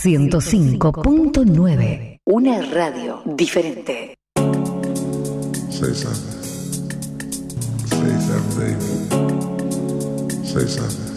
105.9. Una radio diferente. Say something. Say something, baby. Say something.